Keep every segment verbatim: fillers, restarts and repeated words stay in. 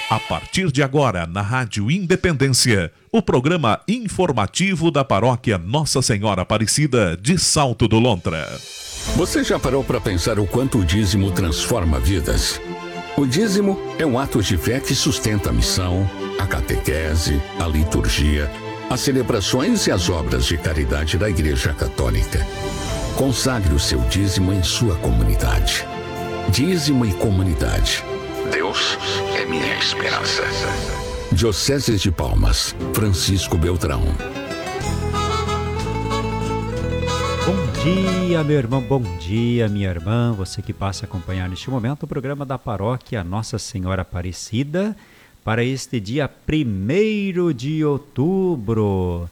A partir de agora, na Rádio Independência, o programa informativo da Paróquia Nossa Senhora Aparecida de Salto do Lontra. Você já parou para pensar o quanto o dízimo transforma vidas? O dízimo é um ato de fé que sustenta a missão, a catequese, a liturgia, as celebrações e as obras de caridade da Igreja Católica. Consagre o seu dízimo em sua comunidade. Dízimo e comunidade. Deus é minha esperança. Diocese de Palmas, Francisco Beltrão. Bom dia, meu irmão, bom dia, minha irmã. Você que passa a acompanhar neste momento o programa da Paróquia Nossa Senhora Aparecida para este dia primeiro de outubro,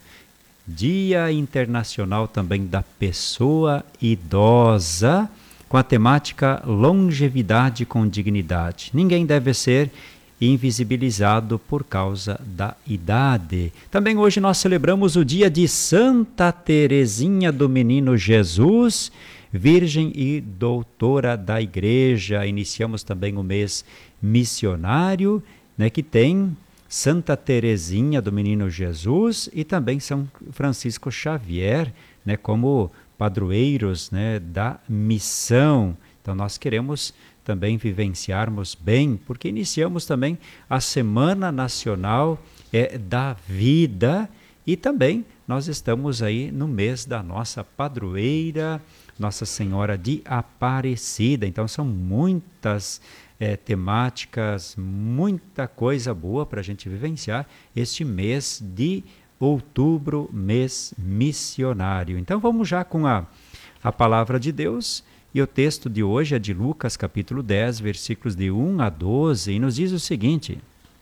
Dia Internacional também da Pessoa Idosa, com a temática longevidade com dignidade. Ninguém deve ser invisibilizado por causa da idade. Também hoje nós celebramos o dia de Santa Teresinha do Menino Jesus, Virgem e Doutora da Igreja. Iniciamos também o mês missionário, né, que tem Santa Teresinha do Menino Jesus e também São Francisco Xavier, né, como padroeiros, né, da missão. Então nós queremos também vivenciarmos bem, porque iniciamos também a Semana Nacional é, da Vida e também nós estamos aí no mês da nossa padroeira, Nossa Senhora de Aparecida. Então são muitas é, temáticas, muita coisa boa para a gente vivenciar este mês de outubro, mês missionário. Então vamos já com a, a palavra de Deus, e o texto de hoje é de Lucas capítulo dez, versículos de um a doze, e nos diz o seguinte: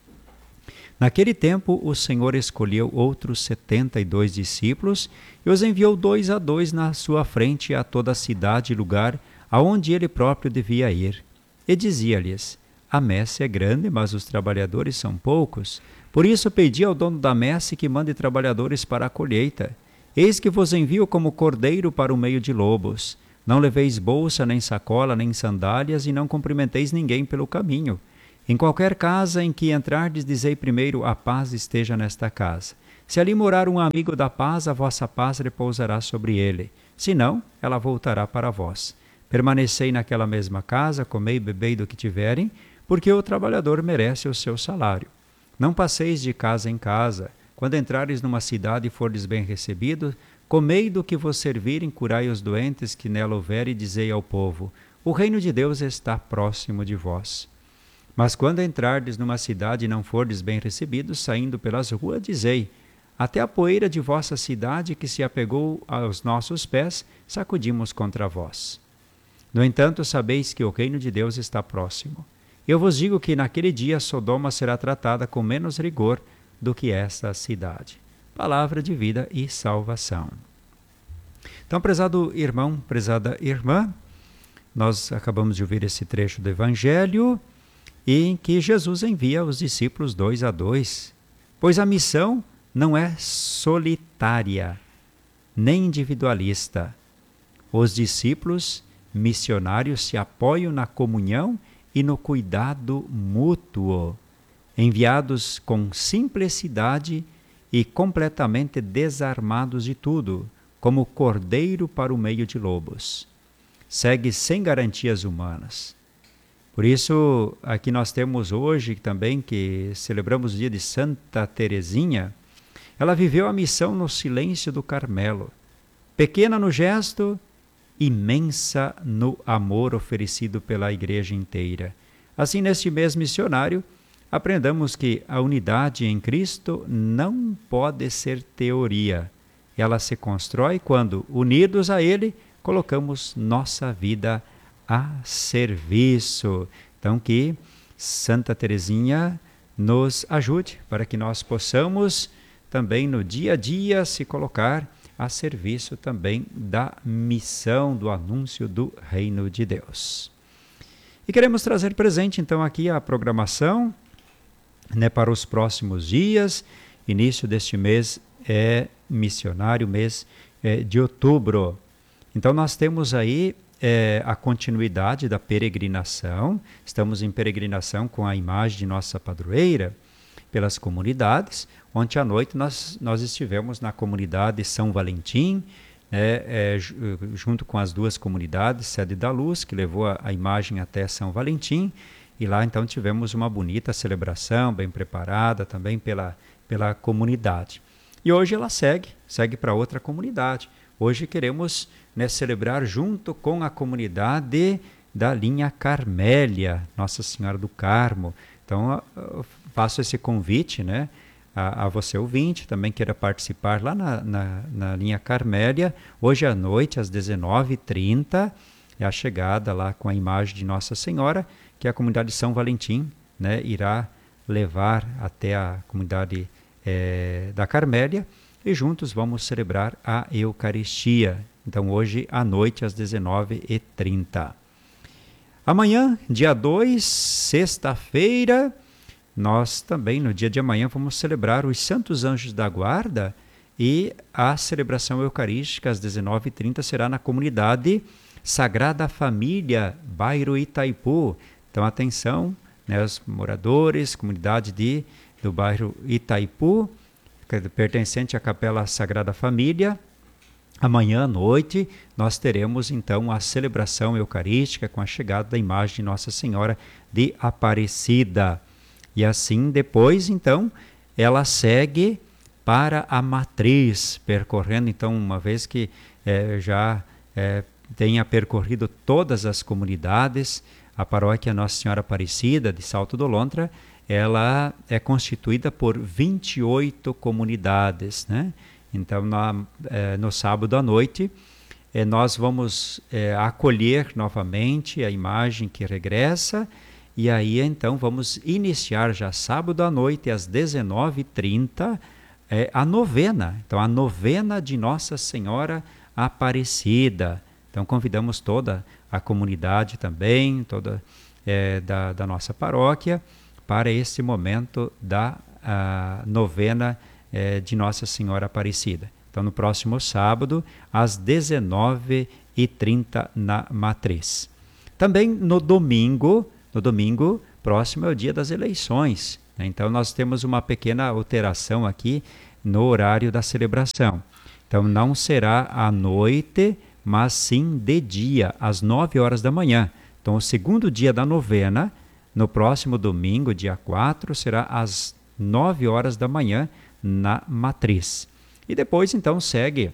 Naquele tempo o Senhor escolheu outros setenta e dois discípulos e os enviou dois a dois na sua frente a toda a cidade e lugar aonde ele próprio devia ir. E dizia-lhes: A messe é grande, mas os trabalhadores são poucos. Por isso pedi ao dono da messe que mande trabalhadores para a colheita. Eis que vos envio como cordeiro para o meio de lobos. Não leveis bolsa, nem sacola, nem sandálias, e não cumprimenteis ninguém pelo caminho. Em qualquer casa em que entrardes, dizei primeiro: a paz esteja nesta casa. Se ali morar um amigo da paz, a vossa paz repousará sobre ele. Se não, ela voltará para vós. Permanecei naquela mesma casa, comei e bebei do que tiverem, porque o trabalhador merece o seu salário. Não passeis de casa em casa. Quando entrares numa cidade e fordes bem recebidos, comei do que vos servirem, curai os doentes que nela houver, e dizei ao povo: o reino de Deus está próximo de vós. Mas quando entrardes numa cidade e não fordes bem recebidos, saindo pelas ruas, dizei: até a poeira de vossa cidade que se apegou aos nossos pés, sacudimos contra vós. No entanto, sabeis que o reino de Deus está próximo. Eu vos digo que naquele dia Sodoma será tratada com menos rigor do que esta cidade. Palavra de vida e salvação. Então, prezado irmão, prezada irmã, nós acabamos de ouvir esse trecho do Evangelho em que Jesus envia os discípulos dois a dois, pois a missão não é solitária, nem individualista. Os discípulos missionários se apoiam na comunhão e no cuidado mútuo, enviados com simplicidade e completamente desarmados de tudo, como cordeiro para o meio de lobos. Segue sem garantias humanas. Por isso, aqui nós temos hoje também, que celebramos o dia de Santa Teresinha, ela viveu a missão no silêncio do Carmelo, pequena no gesto, imensa no amor oferecido pela Igreja inteira. Assim, neste mês missionário, aprendamos que a unidade em Cristo não pode ser teoria. Ela se constrói quando, unidos a Ele, colocamos nossa vida a serviço. Então, que Santa Teresinha nos ajude para que nós possamos também no dia a dia se colocar a serviço também da missão, do anúncio do reino de Deus. E queremos trazer presente então aqui a programação, né, para os próximos dias. Início deste mês é missionário, mês é, de outubro. Então nós temos aí é, a continuidade da peregrinação. Estamos em peregrinação com a imagem de nossa padroeira pelas comunidades. Ontem à noite nós, nós estivemos na comunidade São Valentim, É, é, junto com as duas comunidades, Sede da Luz, que levou a, a imagem até São Valentim, e lá então tivemos uma bonita celebração, bem preparada também pela, pela comunidade. E hoje ela segue, segue para outra comunidade. Hoje queremos, né, celebrar junto com a comunidade da linha Carmélia, Nossa Senhora do Carmo. Então eu faço esse convite, né, A, a você ouvinte, também queira participar lá na, na, na linha Carmélia, hoje à noite, às dezenove e trinta, é a chegada lá com a imagem de Nossa Senhora, que a comunidade de São Valentim, né, irá levar até a comunidade é, da Carmélia, e juntos vamos celebrar a Eucaristia. Então hoje à noite, às dezenove e trinta. Amanhã, dia dois, sexta-feira, nós também, no dia de amanhã, vamos celebrar os Santos Anjos da Guarda, e a celebração eucarística às dezenove e trinta será na comunidade Sagrada Família, bairro Itaipu. Então, atenção, né, os moradores, comunidade de, do bairro Itaipu, pertencente à Capela Sagrada Família. Amanhã à noite nós teremos então a celebração eucarística com a chegada da imagem de Nossa Senhora de Aparecida. E assim, depois, então, ela segue para a matriz, percorrendo, então, uma vez que é, já é, tenha percorrido todas as comunidades, a paróquia Nossa Senhora Aparecida de Salto do Lontra, ela é constituída por vinte e oito comunidades, né? Então, na, é, no sábado à noite, é, nós vamos é, acolher novamente a imagem que regressa. E aí, então, vamos iniciar já sábado à noite, às dezenove e trinta, é, a novena. Então, a novena de Nossa Senhora Aparecida. Então, convidamos toda a comunidade também, toda é, da, da nossa paróquia, para esse momento da a, novena é, de Nossa Senhora Aparecida. Então, no próximo sábado, às dezenove e trinta, na matriz. Também no domingo... No domingo próximo é o dia das eleições, né? Então nós temos uma pequena alteração aqui no horário da celebração. Então não será à noite, mas sim de dia, às nove horas da manhã. Então o segundo dia da novena, no próximo domingo, dia quatro, será às nove horas da manhã na matriz. E depois então segue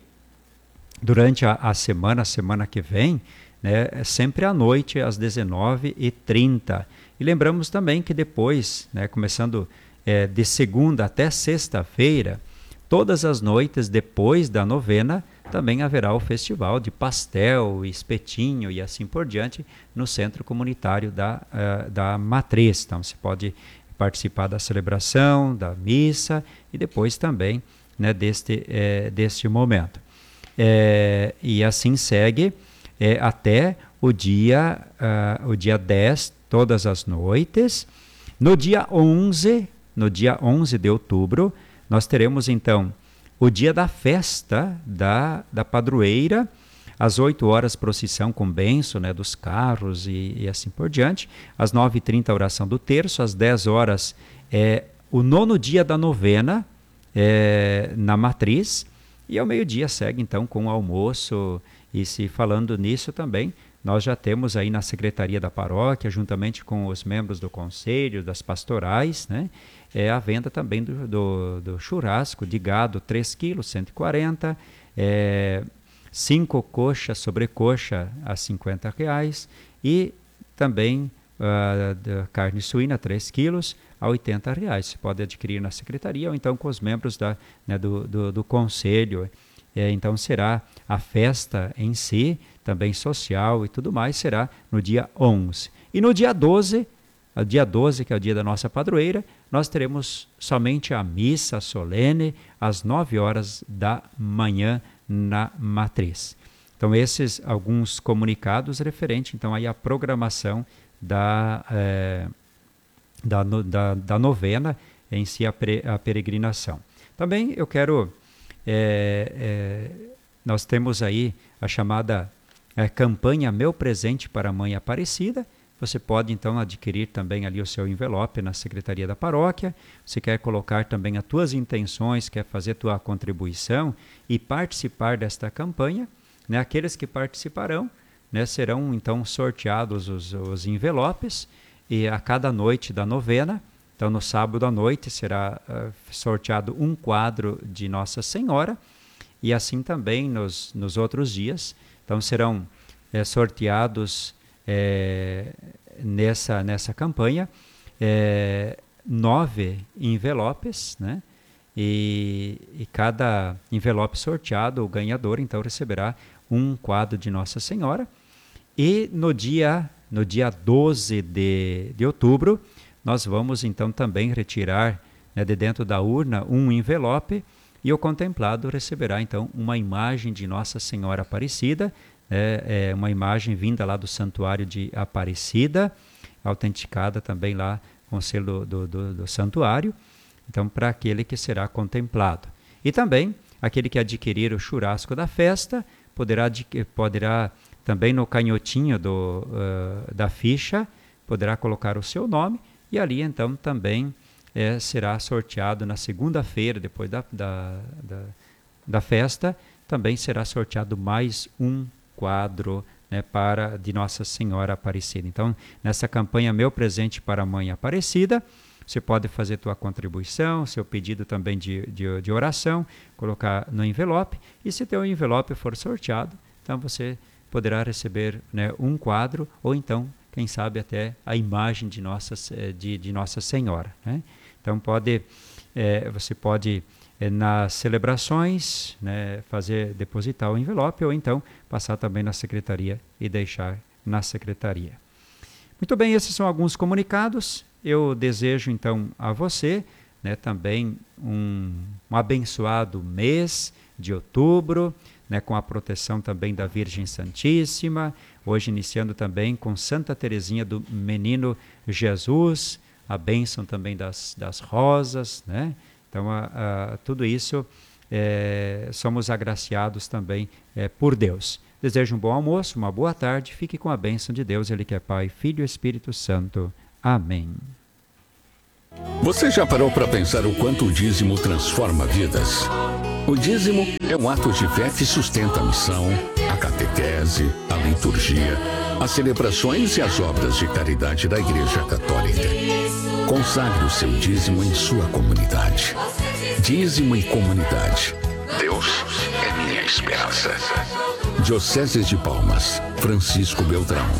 durante a, a semana, a semana que vem, né, sempre à noite, às dezenove e trinta. E lembramos também que depois, né, começando é, de segunda até sexta-feira, todas as noites depois da novena, também haverá o festival de pastel, espetinho e assim por diante no centro comunitário da, uh, da matriz. Então você pode participar da celebração, da missa e depois também, né, deste, é, deste momento. É, e assim segue É, até o dia, uh, o dia dez, todas as noites. No dia onze, no dia onze de outubro, nós teremos então o dia da festa da, da padroeira, às oito horas procissão com bênção, né, dos carros e, e assim por diante. Às nove e trinta a oração do terço, às dez horas é o nono dia da novena é, na matriz, e ao meio-dia segue então com o almoço. E se falando nisso também, nós já temos aí na Secretaria da Paróquia, juntamente com os membros do Conselho, das pastorais, né, é a venda também do, do, do churrasco de gado, três quilos, cento e quarenta, é, cinco coxas, sobrecoxa a cinquenta reais, e também uh, da carne suína, três quilos, a oitenta reais. Você pode adquirir na Secretaria ou então com os membros da, né, do, do, do Conselho. É, então será a festa em si, também social e tudo mais, será no dia onze. E no dia doze, o dia doze, que é o dia da nossa padroeira, nós teremos somente a missa solene às nove horas da manhã na matriz. Então esses alguns comunicados referentes então aí à programação da, é, da, da, da novena em si, a, pre, a peregrinação. Também eu quero... É, é, nós temos aí a chamada a campanha Meu Presente para a Mãe Aparecida. Você pode então adquirir também ali o seu envelope na Secretaria da Paróquia. Você quer colocar também as tuas intenções, quer fazer tua contribuição e participar desta campanha, né? Aqueles que participarão, né, serão então sorteados os, os envelopes, e a cada noite da novena, então no sábado à noite será uh, sorteado um quadro de Nossa Senhora, e assim também nos, nos outros dias. Então serão é, sorteados é, nessa, nessa campanha é, nove envelopes, né? E, e cada envelope sorteado, o ganhador então receberá um quadro de Nossa Senhora. E no dia, no dia doze de, de outubro, nós vamos então também retirar, né, de dentro da urna um envelope, e o contemplado receberá então uma imagem de Nossa Senhora Aparecida, é, é uma imagem vinda lá do Santuário de Aparecida, autenticada também lá com o selo do, do, do santuário, então para aquele que será contemplado. E também aquele que adquirir o churrasco da festa poderá, poderá também no canhotinho do, uh, da ficha, poderá colocar o seu nome, e ali então também é, será sorteado na segunda-feira, depois da, da, da, da festa, também será sorteado mais um quadro, né, para, de Nossa Senhora Aparecida. Então, nessa campanha Meu Presente para a Mãe Aparecida, você pode fazer tua contribuição, seu pedido também de, de, de oração, colocar no envelope, e se teu envelope for sorteado, então você poderá receber, né, um quadro, ou então, quem sabe, até a imagem de Nossa, de, de Nossa Senhora, né? Então, pode, é, você pode, é, nas celebrações, né, fazer, depositar o envelope, ou então passar também na secretaria e deixar na secretaria. Muito bem, esses são alguns comunicados. Eu desejo, então, a você, né, também um, um abençoado mês de outubro, né, com a proteção também da Virgem Santíssima, hoje iniciando também com Santa Teresinha do Menino Jesus, a bênção também das, das rosas, né? Então, a, a, tudo isso, é, somos agraciados também é, por Deus. Desejo um bom almoço, uma boa tarde, fique com a bênção de Deus, Ele que é Pai, Filho e Espírito Santo. Amém. Você já parou para pensar o quanto o dízimo transforma vidas? O dízimo é um ato de fé que sustenta a missão, a catequese, a liturgia, as celebrações e as obras de caridade da Igreja Católica. Consagre o seu dízimo em sua comunidade. Dízimo em comunidade. Deus é minha esperança. Diocese de Palmas, Francisco Beltrão.